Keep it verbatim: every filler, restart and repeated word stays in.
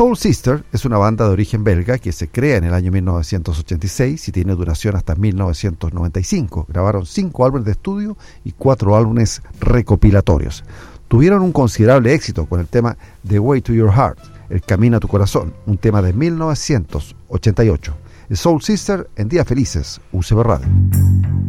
Soul Sister es una banda de origen belga que se crea en el año mil novecientos ochenta y seis y tiene duración hasta mil novecientos noventa y cinco. Grabaron cinco álbumes de estudio y cuatro álbumes recopilatorios. Tuvieron un considerable éxito con el tema The Way to Your Heart, El Camino a tu Corazón, un tema de mil novecientos ochenta y ocho. The Soul Sister en Días Felices, U C B Radio.